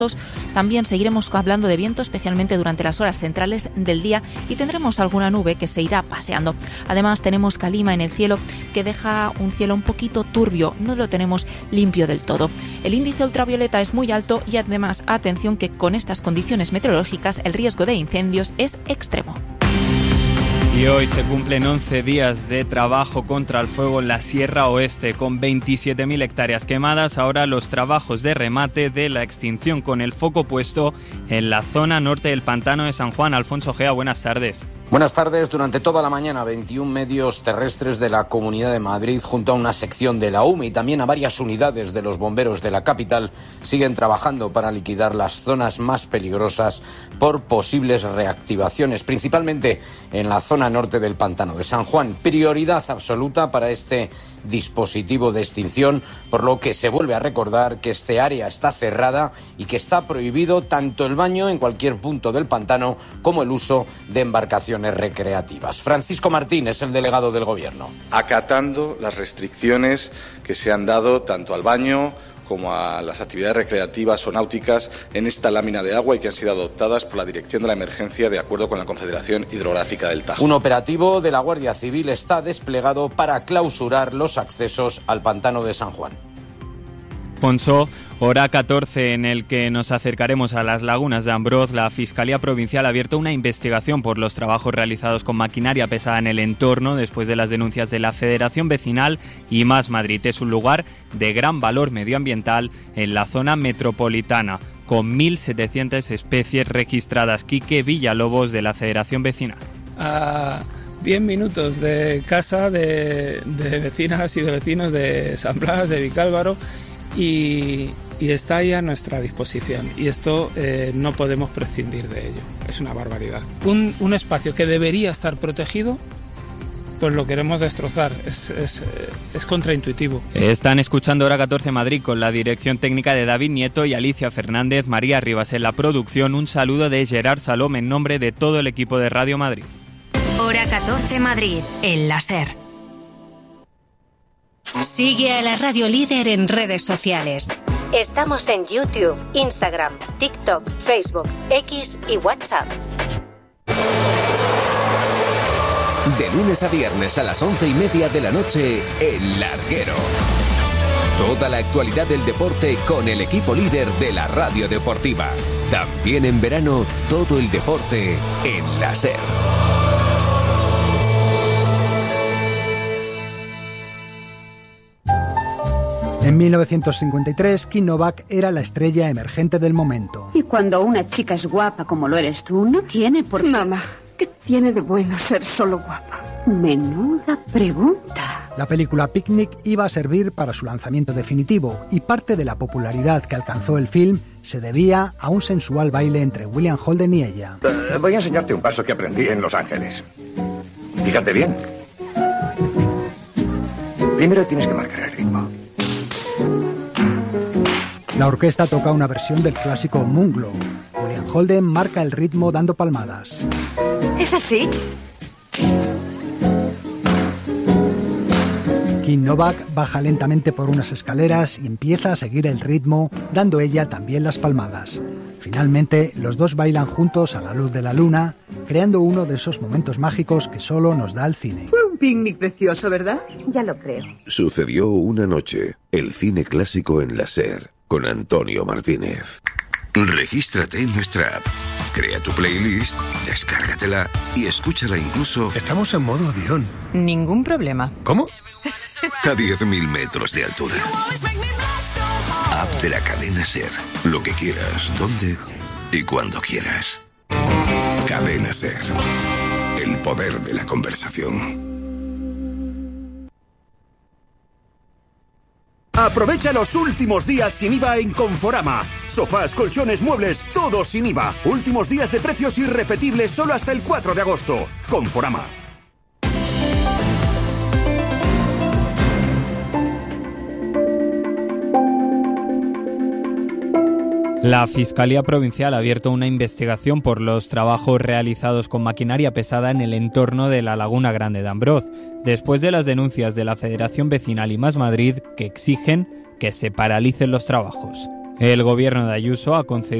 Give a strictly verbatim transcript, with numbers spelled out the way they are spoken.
También seguiremos hablando de viento, especialmente durante las horas centrales del día, y tendremos alguna nube que se irá paseando. Además, tenemos calima en el cielo que deja un cielo un poquito turbio, no lo tenemos limpio del todo. El índice ultravioleta es muy alto y además, atención que con estas condiciones meteorológicas el riesgo de incendios es extremo. Y hoy se cumplen once días de trabajo contra el fuego en la Sierra Oeste, con veintisiete mil hectáreas quemadas. Ahora los trabajos de remate de la extinción, con el foco puesto en la zona norte del pantano de San Juan. Alfonso Gea, buenas tardes. Buenas tardes. Durante toda la mañana, veintiún medios terrestres de la Comunidad de Madrid, junto a una sección de la U M E y también a varias unidades de los bomberos de la capital, siguen trabajando para liquidar las zonas más peligrosas por posibles reactivaciones, principalmente en la zona norte del pantano de San Juan. Prioridad absoluta para este dispositivo de extinción, por lo que se vuelve a recordar que este área está cerrada y que está prohibido tanto el baño en cualquier punto del pantano como el uso de embarcaciones recreativas. Francisco Martín es el delegado del Gobierno. Acatando las restricciones que se han dado tanto al baño como a las actividades recreativas o náuticas en esta lámina de agua y que han sido adoptadas por la Dirección de la Emergencia de acuerdo con la Confederación Hidrográfica del Tajo. Un operativo de la Guardia Civil está desplegado para clausurar los accesos al pantano de San Juan. Alfonso, hora catorce en el que nos acercaremos a las lagunas de Ambroz. La Fiscalía Provincial ha abierto una investigación por los trabajos realizados con maquinaria pesada en el entorno después de las denuncias de la Federación Vecinal y Más Madrid. Es un lugar de gran valor medioambiental en la zona metropolitana, con mil setecientas especies registradas. Quique Villalobos, de la Federación Vecinal. A diez minutos de casa de, de vecinas y de vecinos de San Blas, de Vicálvaro, Y, y está ahí a nuestra disposición y esto eh, no podemos prescindir de ello, es una barbaridad. Un, un espacio que debería estar protegido, pues lo queremos destrozar, es, es, es contraintuitivo. Están escuchando Hora catorce Madrid con la dirección técnica de David Nieto y Alicia Fernández, María Rivas en la producción. Un saludo de Gerard Salom en nombre de todo el equipo de Radio Madrid. Hora catorce Madrid, en la SER. Sigue a la Radio Líder en redes sociales. Estamos en YouTube, Instagram, TikTok, Facebook, X y WhatsApp. De lunes a viernes a las once y media de la noche, El Larguero. Toda la actualidad del deporte con el equipo líder de la radio deportiva. También en verano, todo el deporte en la SER. En mil novecientos cincuenta y tres, Kim Novak era la estrella emergente del momento. Y cuando una chica es guapa como lo eres tú, no tiene por qué... Mamá, ¿qué tiene de bueno ser solo guapa? Menuda pregunta. La película Picnic iba a servir para su lanzamiento definitivo y parte de la popularidad que alcanzó el film se debía a un sensual baile entre William Holden y ella. Uh, voy a enseñarte un paso que aprendí en Los Ángeles. Fíjate bien. Primero tienes que marcar el ritmo. La orquesta toca una versión del clásico Moonglow. William Holden marca el ritmo dando palmadas. ¿Es así? Kim Novak baja lentamente por unas escaleras y empieza a seguir el ritmo, dando ella también las palmadas. Finalmente, los dos bailan juntos a la luz de la luna, creando uno de esos momentos mágicos que solo nos da el cine. Fue un picnic precioso, ¿verdad? Ya lo creo. Sucedió una noche, el cine clásico en la SER, con Antonio Martínez. Regístrate en nuestra app, crea tu playlist, descárgatela y escúchala incluso... Estamos en modo avión. Ningún problema. ¿Cómo? A diez mil metros de altura. App de la cadena SER. Lo que quieras, dónde y cuando quieras. Cadena SER. El poder de la conversación. Aprovecha los últimos días sin I V A en Conforama. Sofás, colchones, muebles, todos sin I V A. Últimos días de precios irrepetibles solo hasta el cuatro de agosto. Conforama. La Fiscalía Provincial ha abierto una investigación por los trabajos realizados con maquinaria pesada en el entorno de la Laguna Grande de Ambroz, después de las denuncias de la Federación Vecinal y Más Madrid que exigen que se paralicen los trabajos. El gobierno de Ayuso ha concedido